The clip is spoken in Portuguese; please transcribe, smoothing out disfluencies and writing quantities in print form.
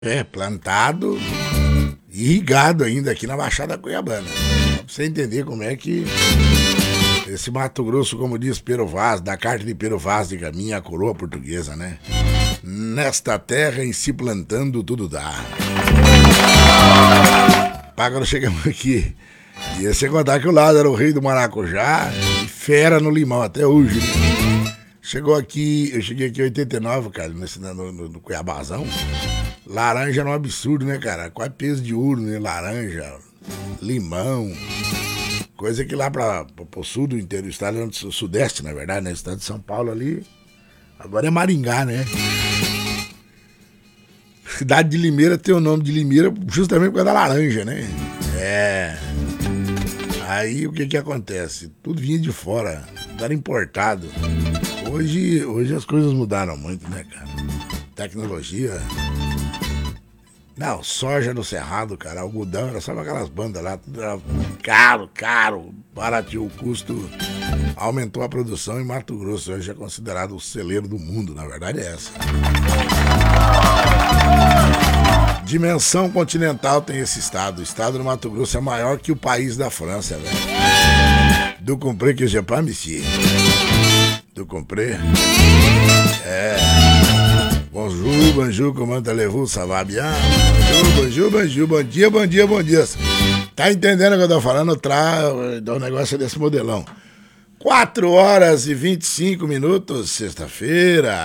É, plantado e irrigado ainda aqui na Baixada Cuiabana. Pra você entender como é que esse Mato Grosso, como diz Pero Vaz, da carta de Pero Vaz de Caminha, a coroa portuguesa, né? Nesta terra em si plantando tudo dá. Agora chegamos aqui. E você contar que o lado era o rei do maracujá e fera no limão até hoje. Né? Eu cheguei aqui em 89, cara, no Cuiabazão. Laranja era um absurdo, né, cara? Quase peso de ouro, né? Laranja, limão. Coisa que lá pro sul do interior do estado, no sudeste, na verdade, né? Estado de São Paulo ali. Agora é Maringá, né? Cidade de Limeira tem o nome de Limeira justamente por causa da laranja, né? É. Aí o que acontece? Tudo vinha de fora, tudo era importado. Hoje as coisas mudaram muito, né, cara? Tecnologia. Não, soja no cerrado, cara, algodão, era só aquelas bandas lá, tudo era caro, barateou o custo, aumentou a produção e Mato Grosso hoje é considerado o celeiro do mundo, na verdade é essa. Dimensão continental tem esse estado, o estado do Mato Grosso é maior que o país da França, velho. Do compré que j'ai pas, monsieur. Do compré? É. Bonjour, comment allez-vous, ça va bien? Bonjour, bom dia. Tá entendendo o que eu tô falando? Do negócio desse modelão. 4 horas e 25 minutos, sexta-feira.